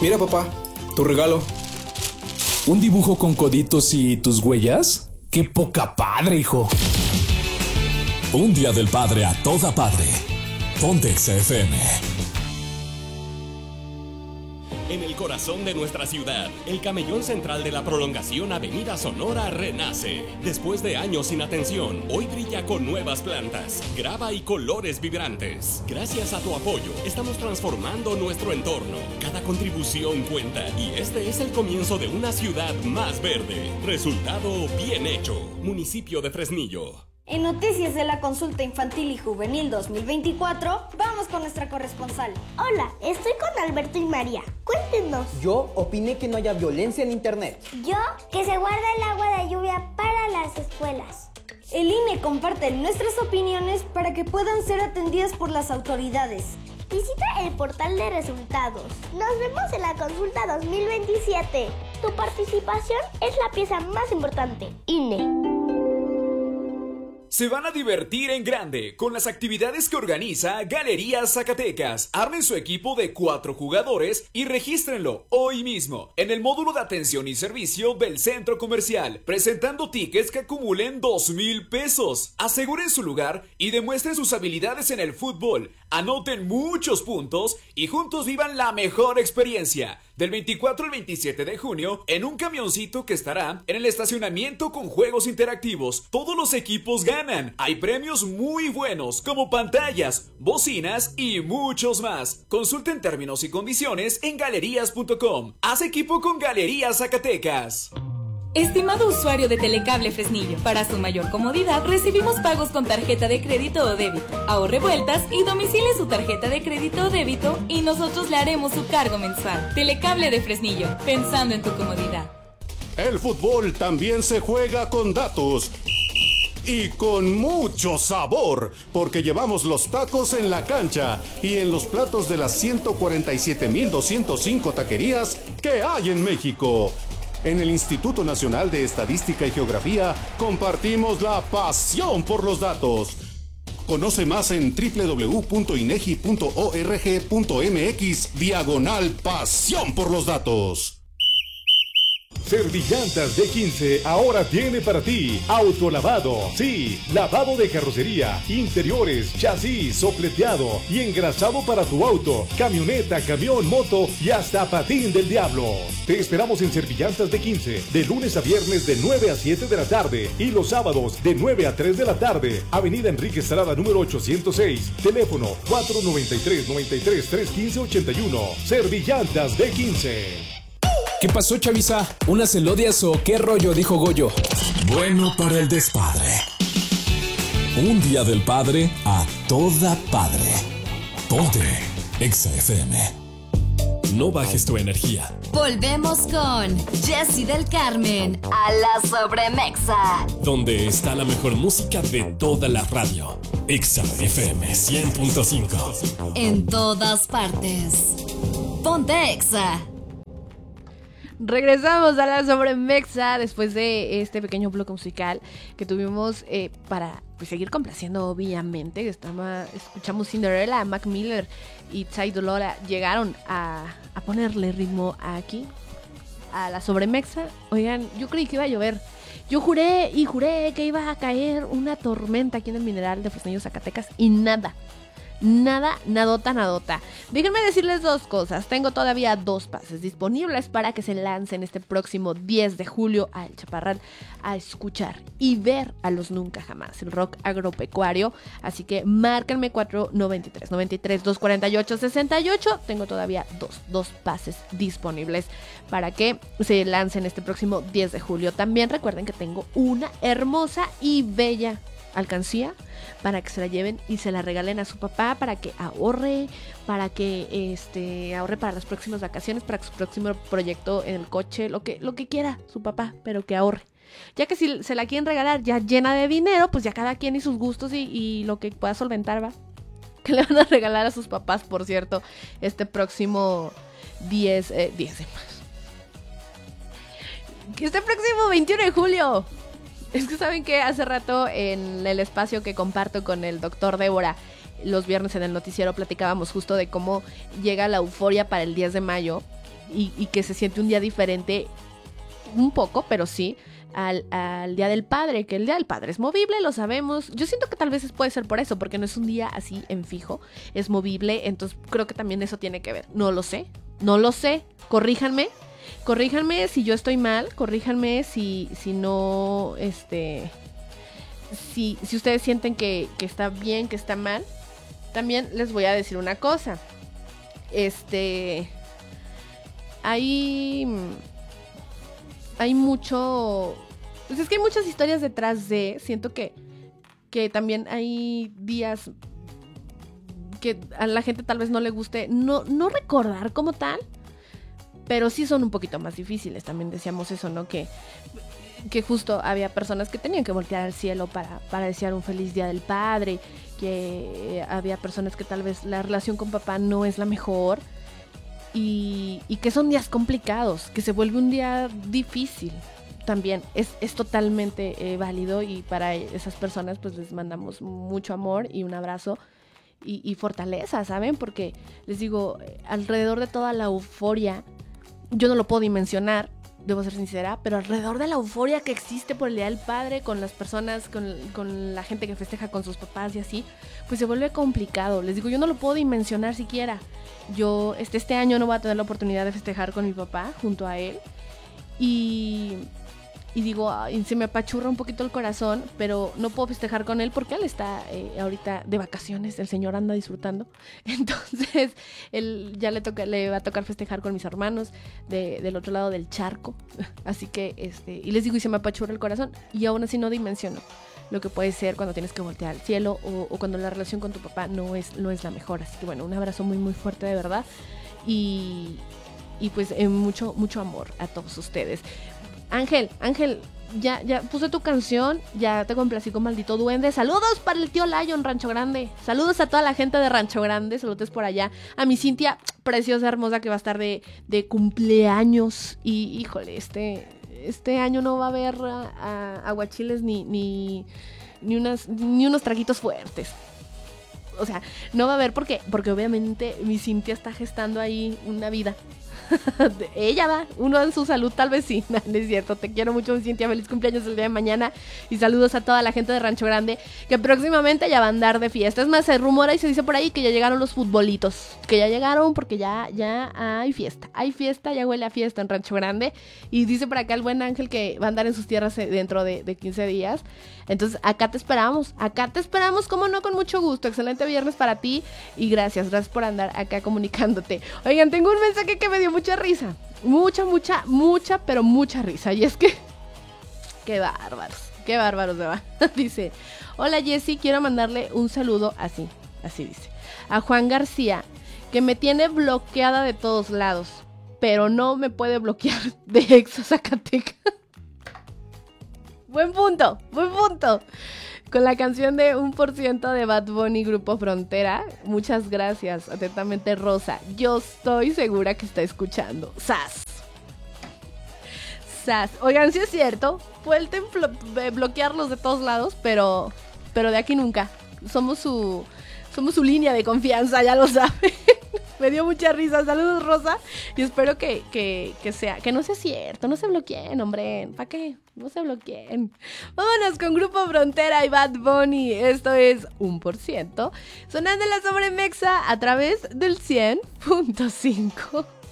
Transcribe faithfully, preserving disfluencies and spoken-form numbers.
Mira, papá, tu regalo. ¿Un dibujo con coditos y tus huellas? ¡Qué poca padre, hijo! Un día del padre a toda padre. Ponte Exa F M. En el corazón de nuestra ciudad, el camellón central de la prolongación Avenida Sonora renace. Después de años sin atención, hoy brilla con nuevas plantas, grava y colores vibrantes. Gracias a tu apoyo, estamos transformando nuestro entorno. Cada contribución cuenta y este es el comienzo de una ciudad más verde. Resultado bien hecho. Municipio de Fresnillo. En Noticias de la Consulta Infantil y Juvenil dos mil veinticuatro, vamos con nuestra corresponsal. Hola, estoy con Alberto y María. Cuéntenos. Yo opiné que no haya violencia en internet. Yo, que se guarda el agua de lluvia para las escuelas. El I N E comparte nuestras opiniones para que puedan ser atendidas por las autoridades. Visita el portal de resultados. Nos vemos en la consulta dos mil veintisiete. Tu participación es la pieza más importante. I N E. Se van a divertir en grande con las actividades que organiza Galerías Zacatecas. Armen su equipo de cuatro jugadores y regístrenlo hoy mismo en el módulo de atención y servicio del centro comercial, presentando tickets que acumulen dos mil pesos. Aseguren su lugar y demuestren sus habilidades en el fútbol. Anoten muchos puntos y juntos vivan la mejor experiencia. Del veinticuatro al veintisiete de junio, en un camioncito que estará en el estacionamiento con juegos interactivos. Todos los equipos ganan. Hay premios muy buenos, como pantallas, bocinas y muchos más. Consulten términos y condiciones en galerías punto com. Haz equipo con Galerías Zacatecas. Estimado usuario de Telecable Fresnillo, para su mayor comodidad recibimos pagos con tarjeta de crédito o débito. Ahorre vueltas y domicile su tarjeta de crédito o débito y nosotros le haremos su cargo mensual. Telecable de Fresnillo, pensando en tu comodidad. El fútbol también se juega con datos. Y con mucho sabor, porque llevamos los tacos en la cancha y en los platos de las ciento cuarenta y siete mil doscientos cinco taquerías que hay en México. En el Instituto Nacional de Estadística y Geografía compartimos la pasión por los datos. Conoce más en doble u doble u doble u punto inegi punto org punto mx diagonal pasión por los datos. Servillantas de quince ahora tiene para ti autolavado. Sí, lavado de carrocería, interiores, chasis, sopleteado y engrasado para tu auto, camioneta, camión, moto y hasta patín del diablo. Te esperamos en Servillantas de quince, de lunes a viernes de nueve a siete de la tarde y los sábados de nueve a tres de la tarde. Avenida Enrique Estrada número ochocientos seis, teléfono cuatro noventa y tres, noventa y tres, trescientos quince ochenta y uno. Servillantas de quince. ¿Qué pasó, chaviza? ¿Unas elodias o qué rollo? Dijo Goyo. Bueno para el despadre. Un día del padre a toda padre. Ponte Exa F M. No bajes tu energía. Volvemos con Jessy del Carmen a la Sobremexa, donde está la mejor música de toda la radio. Exa F M cien punto cinco. En todas partes. Ponte Exa. Regresamos a la Sobremexa después de este pequeño bloque musical que tuvimos eh, para pues, seguir complaciendo, obviamente. Estaba, escuchamos Cinderella, Mac Miller y Ty Dolla llegaron a, a ponerle ritmo aquí, a la Sobremexa. Oigan, yo creí que iba a llover. Yo juré y juré que iba a caer una tormenta aquí en el Mineral de Fresnillo, Zacatecas, y nada. Nada, nadota, nadota. Déjenme decirles dos cosas. Tengo todavía dos pases disponibles para que se lancen este próximo diez de julio al Chaparral a escuchar y ver a los Nunca Jamás, el rock agropecuario. Así que márquenme cuatro noventa y tres, noventa y tres, doscientos cuarenta y ocho, sesenta y ocho. Tengo todavía dos, dos pases disponibles para que se lancen este próximo diez de julio. También recuerden que tengo una hermosa y bella alcancía para que se la lleven y se la regalen a su papá, para que ahorre, para que este ahorre para las próximas vacaciones, para que su próximo proyecto en el coche, lo que, lo que quiera su papá, pero que ahorre. Ya que si se la quieren regalar ya llena de dinero, pues ya cada quien y sus gustos y, y lo que pueda solventar, va. Que le van a regalar a sus papás, por cierto, este próximo diez, eh, diez de marzo. Este próximo veintiuno de julio. Es que saben que hace rato en el espacio que comparto con el doctor Débora los viernes en el noticiero platicábamos justo de cómo llega la euforia para el diez de mayo y, y que se siente un día diferente, un poco, pero sí, al, al Día del Padre, que el Día del Padre es movible, lo sabemos. Yo siento que tal vez puede ser por eso, porque no es un día así en fijo, es movible, entonces creo que también eso tiene que ver. No lo sé, no lo sé, corríjanme, corríjanme si yo estoy mal, corríjanme si, si no, este, si, si ustedes sienten que, que está bien, que está mal. También les voy a decir una cosa, este, hay, hay mucho, pues es que hay muchas historias detrás de, siento que, que también hay días que a la gente tal vez no le guste, no, no recordar como tal, pero sí son un poquito más difíciles, también decíamos eso, ¿no? Que, que justo había personas que tenían que voltear al cielo para, para desear un feliz Día del Padre, que había personas que tal vez la relación con papá no es la mejor, y, y que son días complicados, que se vuelve un día difícil. También es, es totalmente eh, válido, y para esas personas pues les mandamos mucho amor y un abrazo y, y fortaleza, ¿saben? Porque les digo, alrededor de toda la euforia, yo no lo puedo dimensionar, debo ser sincera, pero alrededor de la euforia que existe por el Día del Padre, con las personas, con, con la gente que festeja con sus papás y así, pues se vuelve complicado. Les digo, yo no lo puedo dimensionar siquiera. Yo este, este año no voy a tener la oportunidad de festejar con mi papá junto a él, y... Y digo, ay, se me apachurra un poquito el corazón, pero no puedo festejar con él porque él está eh, ahorita de vacaciones, el señor anda disfrutando. Entonces, él ya le toca, le va a tocar festejar con mis hermanos de, del otro lado del charco. Así que, este, y les digo, y se me apachurra el corazón, y aún así no dimensiono lo que puede ser cuando tienes que voltear al cielo, o, o cuando la relación con tu papá no es, no es la mejor. Así que bueno, un abrazo muy muy fuerte de verdad, y, y pues eh, mucho, mucho amor a todos ustedes. Ángel, Ángel, ya, ya puse tu canción, ya te complací con Maldito Duende. Saludos para el tío Lion, Rancho Grande. Saludos a toda la gente de Rancho Grande, saludos por allá. A mi Cintia, preciosa, hermosa, que va a estar de, de cumpleaños. Y híjole, este, este año no va a haber a, a, aguachiles ni, ni, ni, unas, ni unos traguitos fuertes. O sea, no va a haber porque, porque obviamente mi Cintia está gestando ahí una vida. Ella va, uno en su salud tal vez sí. No, no es cierto, te quiero mucho, Cintia, feliz cumpleaños el día de mañana, y saludos a toda la gente de Rancho Grande, que próximamente ya va a andar de fiesta. Es más, se rumora y se dice por ahí que ya llegaron los futbolitos, que ya llegaron porque ya, ya hay fiesta, hay fiesta, ya huele a fiesta en Rancho Grande, y dice por acá el buen Ángel que va a andar en sus tierras dentro de, de quince días. Entonces acá te esperamos, acá te esperamos, como no, con mucho gusto. Excelente viernes para ti, y gracias, gracias por andar acá comunicándote. Oigan, tengo un mensaje que me dio mucha risa, mucha, mucha, mucha, pero mucha risa, y es que qué bárbaros, qué bárbaros se va. Dice, hola Jessy, quiero mandarle un saludo, así, así dice, a Juan García, que me tiene bloqueada de todos lados, pero no me puede bloquear de Exa Zacatecas. Buen punto, buen punto. Con la canción de un por ciento de Bad Bunny, Grupo Frontera. Muchas gracias, atentamente Rosa. Yo estoy segura que está escuchando. ¡Sas! ¡Sas! Oigan, sí es cierto, vuelten a bloquearlos de todos lados, pero, pero de aquí nunca. Somos su, somos su línea de confianza, ya lo saben. Me dio mucha risa. Saludos, Rosa. Y espero que, que, que sea, que no sea cierto. No se bloqueen, hombre. ¿Para qué? No se bloqueen. Vámonos con Grupo Frontera y Bad Bunny. Esto es un por ciento. Sonando en la Sobre Mexa a través del cien punto cinco.